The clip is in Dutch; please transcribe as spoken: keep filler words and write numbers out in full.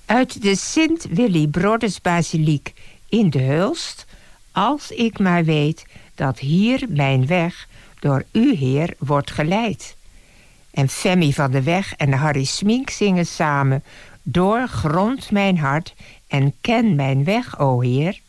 Uit de Sint-Willibrordusbasiliek in de Hulst, als ik maar weet dat hier mijn weg door u, Heer, wordt geleid. En Femmie van de Weg en Harry Smink zingen samen: doorgrond mijn hart en ken mijn weg, o Heer.